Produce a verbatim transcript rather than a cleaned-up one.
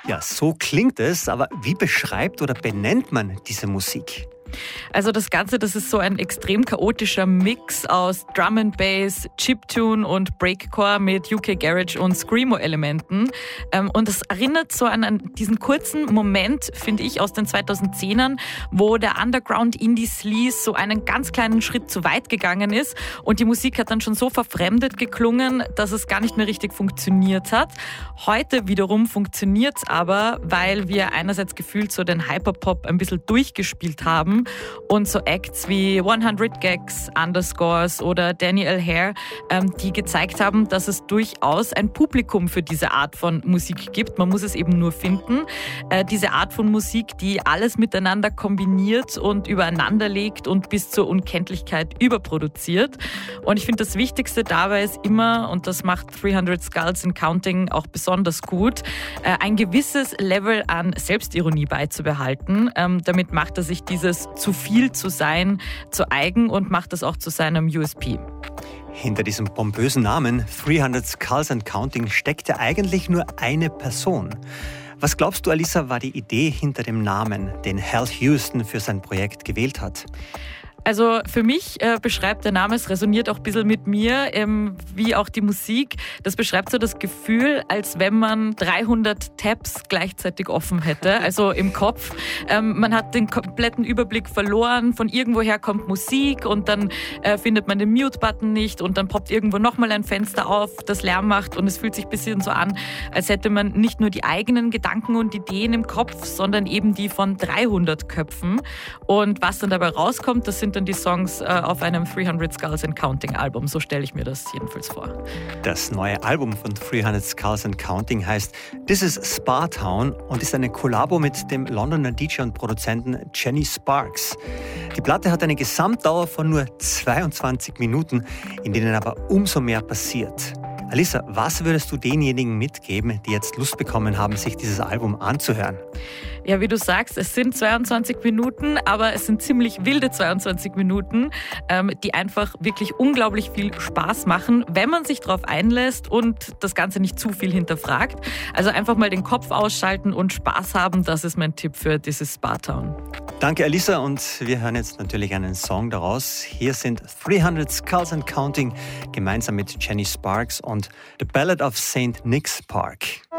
Ja, so klingt es, aber wie beschreibt oder benennt man diese Musik? Also das Ganze, das ist so ein extrem chaotischer Mix aus Drum and Bass, Chiptune und Breakcore mit U K Garage und Screamo-Elementen. Und es erinnert so an diesen kurzen Moment, finde ich, aus den zweitausendzehnern, wo der Underground-Indie-Sleaze so einen ganz kleinen Schritt zu weit gegangen ist und die Musik hat dann schon so verfremdet geklungen, dass es gar nicht mehr richtig funktioniert hat. Heute wiederum funktioniert es aber, weil wir einerseits gefühlt so den Hyperpop ein bisschen durchgespielt haben und so Acts wie hundert Gags, Underscores oder Daniel Hare, ähm, die gezeigt haben, dass es durchaus ein Publikum für diese Art von Musik gibt. Man muss es eben nur finden. Äh, diese Art von Musik, die alles miteinander kombiniert und übereinander legt und bis zur Unkenntlichkeit überproduziert. Und ich finde, das Wichtigste dabei ist immer, und das macht dreihundert Skulls and Counting auch besonders gut, äh, ein gewisses Level an Selbstironie beizubehalten. Ähm, damit macht er sich dieses zu viel zu sein zu eigen und macht das auch zu seinem U S P. Hinter diesem pompösen Namen dreihundert Skulls and Counting steckt ja eigentlich nur eine Person. Was glaubst du, Alissa, war die Idee hinter dem Namen, den Hal Houston für sein Projekt gewählt hat? Also für mich äh, beschreibt der Name, es resoniert auch ein bisschen mit mir, ähm, wie auch die Musik. Das beschreibt so das Gefühl, als wenn man dreihundert Tabs gleichzeitig offen hätte, also im Kopf. Ähm, man hat den kompletten Überblick verloren, von irgendwoher kommt Musik und dann äh, findet man den Mute-Button nicht und dann poppt irgendwo nochmal ein Fenster auf, das Lärm macht und es fühlt sich ein bisschen so an, als hätte man nicht nur die eigenen Gedanken und Ideen im Kopf, sondern eben die von dreihundert Köpfen. Und was dann dabei rauskommt, das sind dann die Songs äh, auf einem dreihundert Skulls and Counting Album. So stelle ich mir das jedenfalls vor. Das neue Album von dreihundert Skulls and Counting heißt This is Spa Town und ist eine Kollabo mit dem Londoner D J und Produzenten Jenny Sparks. Die Platte hat eine Gesamtdauer von nur zweiundzwanzig Minuten, in denen aber umso mehr passiert. Alissa, was würdest du denjenigen mitgeben, die jetzt Lust bekommen haben, sich dieses Album anzuhören? Ja, wie du sagst, es sind zweiundzwanzig Minuten, aber es sind ziemlich wilde zweiundzwanzig Minuten, ähm, die einfach wirklich unglaublich viel Spaß machen, wenn man sich darauf einlässt und das Ganze nicht zu viel hinterfragt. Also einfach mal den Kopf ausschalten und Spaß haben, das ist mein Tipp für dieses Spa Town. Danke, Alissa, und wir hören jetzt natürlich einen Song daraus. Hier sind dreihundert Skulls and Counting gemeinsam mit Jenny Sparks und The Ballad of Saint Nick's Park.